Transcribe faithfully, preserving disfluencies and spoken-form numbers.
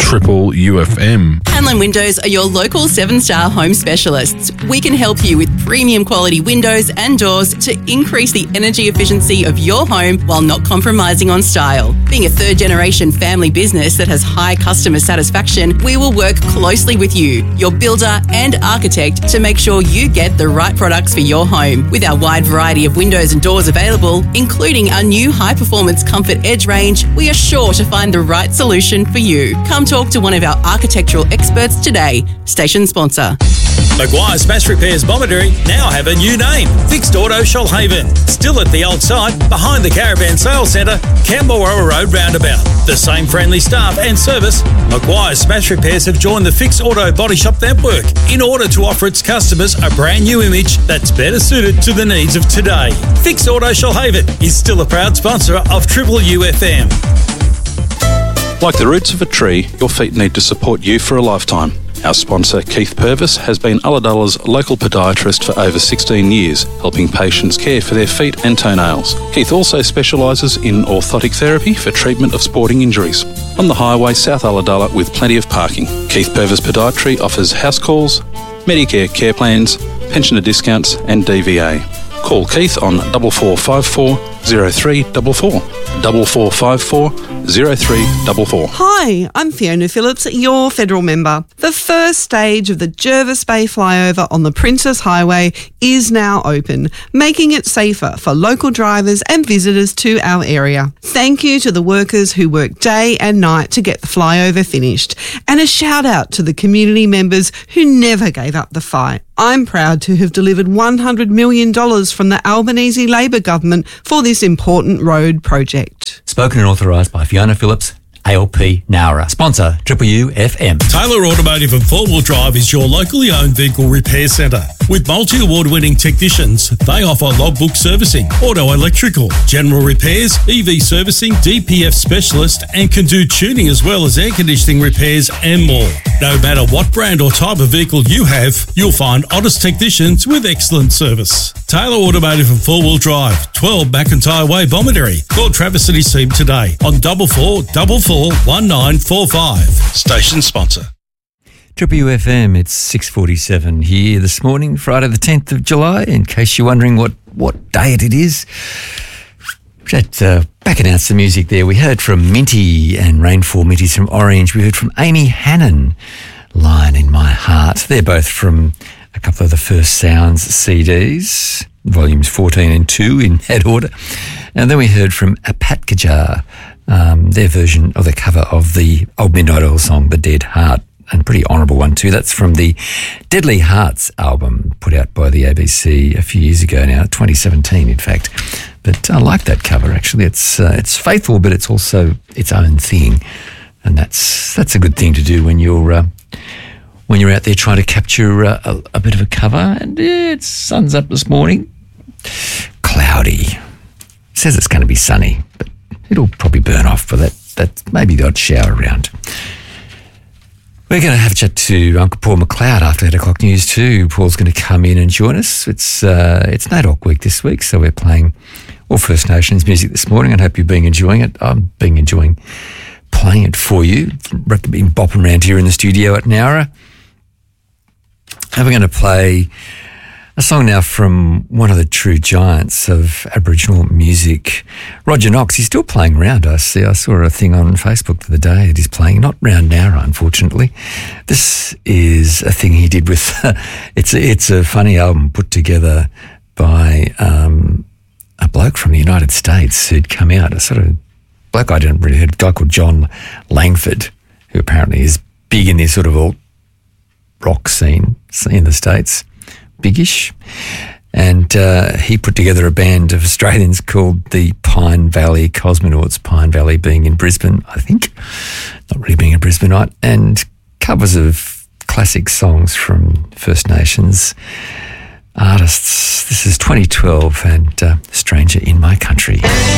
Triple U F M. Hanlon Windows are your local seven-star home specialists. We can help you with premium quality windows and doors to increase the energy efficiency of your home while not compromising on style. Being a third-generation family business that has high customer satisfaction, we will work closely with you, your builder and architect, to make sure you get the right products for your home. With our wide variety of windows and doors available, including our new high-performance Comfort Edge range, we are sure to find the right solution for you. Come talk to one of our architectural experts today. Station sponsor. Maguire Smash Repairs Bomaderry now have a new name, Fixed Auto Shoalhaven. Still at the old site, behind the Caravan Sales Centre, Camberwell Road roundabout. The same friendly staff and service, Maguire Smash Repairs have joined the Fixed Auto Body Shop network in order to offer its customers a brand new image that's better suited to the needs of today. Fixed Auto Shoalhaven is still a proud sponsor of Triple U F M. Like the roots of a tree, your feet need to support you for a lifetime. Our sponsor, Keith Purvis, has been Ulladulla's local podiatrist for over sixteen years, helping patients care for their feet and toenails. Keith also specialises in orthotic therapy for treatment of sporting injuries. On the highway, South Ulladulla, with plenty of parking. Keith Purvis Podiatry offers house calls, Medicare care plans, pensioner discounts and D V A. Call Keith on double four five four zero three four four, double four five four zero three four four. Hi, I'm Fiona Phillips, your federal member. The first stage of the Jervis Bay flyover on the Princess Highway is now open, making it safer for local drivers and visitors to our area. Thank you to the workers who work day and night to get the flyover finished, and a shout out to the community members who never gave up the fight. I'm proud to have delivered one hundred million dollars from the Albanese Labor government for this important road project. Spoken and authorised by Fiona Phillips, A L P Nowra. Sponsor, Triple U F M. Taylor Automotive and four-wheel drive is your locally owned vehicle repair centre. With multi-award-winning technicians, they offer logbook servicing, auto electrical, general repairs, E V servicing, D P F specialist, and can do tuning as well as air conditioning repairs and more. No matter what brand or type of vehicle you have, you'll find honest technicians with excellent service. Taylor Automotive and four-wheel drive, twelve McIntyre Way, Bomaderry. Call Travis and his team today on double four double four one nine four five. Station sponsor. Triple U F M, it's six forty-seven here this morning, Friday the tenth of July, in case you're wondering what, what day it is. That uh, back announced the music there. We heard from Minty and Rainfall. Minty's from Orange. We heard from Amy Hannon, Lion in My Heart. They're both from a couple of the First Sounds C Ds, volumes fourteen and two in that order. And then we heard from Apatkajar, um, their version of the cover of the Old Midnight Oil song, The Dead Heart. And pretty honourable one too. That's from the Deadly Hearts album put out by the A B C a few years ago now, twenty seventeen in fact. But I like that cover actually. It's uh, it's faithful, but it's also its own thing, and that's that's a good thing to do when you're uh, when you're out there trying to capture uh, a, a bit of a cover. And yeah, it's sun's up this morning, cloudy. It says it's going to be sunny, but it'll probably burn off for that. That maybe the odd shower around. We're going to have a chat to Uncle Paul McLeod after eight o'clock news too. Paul's going to come in and join us. It's uh, it's NAIDOC week this week, so we're playing all First Nations music this morning. I hope you've been enjoying it. I've been enjoying playing it for you. Been bopping around here in the studio at Nowra. And we're going to play a song now from one of the true giants of Aboriginal music, Roger Knox. He's still playing around. I see. I saw a thing on Facebook the other day that he's playing, not round Nowra, unfortunately. This is a thing he did with, it's, a, it's a funny album put together by um, a bloke from the United States who'd come out, a sort of bloke I didn't really heard, a guy called John Langford, who apparently is big in this sort of alt rock scene in the States. Biggish, and uh, he put together a band of Australians called the Pine Valley Cosmonauts, Pine Valley being in Brisbane, I think, not really being a Brisbaneite, and covers of classic songs from First Nations artists. This is twenty twelve and uh, Stranger in My Country.